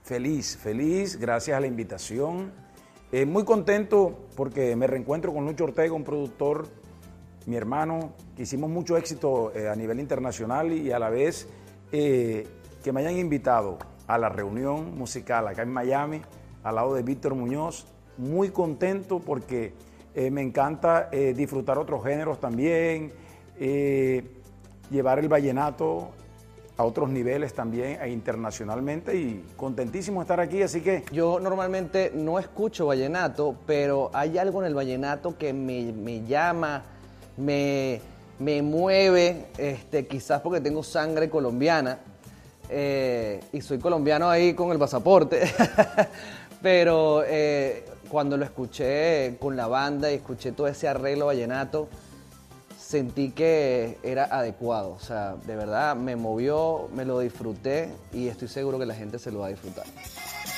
Feliz, gracias a la invitación. Muy contento porque me reencuentro con Lucho Ortega, un productor, mi hermano, que hicimos mucho éxito a nivel internacional y a la vez que me hayan invitado a la reunión musical acá en Miami, al lado de Víctor Muñoz. Muy contento porque me encanta disfrutar otros géneros también, llevar el vallenato a otros niveles también e internacionalmente, y contentísimo de estar aquí, así que... Yo normalmente no escucho vallenato, pero hay algo en el vallenato que me llama, me mueve, quizás porque tengo sangre colombiana, y soy colombiano ahí con el pasaporte, pero cuando lo escuché con la banda y escuché todo ese arreglo vallenato, sentí que era adecuado. O sea, de verdad me movió, me lo disfruté y estoy seguro que la gente se lo va a disfrutar.